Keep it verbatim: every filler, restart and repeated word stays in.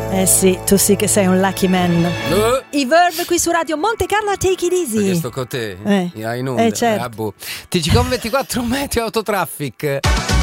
Eh sì, tu sì che sei un lucky man. Uh. I Verve qui su Radio Monte Carlo, Take It Easy. Perché sto con te? Eh, in onda. eh certo. Ah, boh. T G Com ventiquattro Meteo Autotraffic.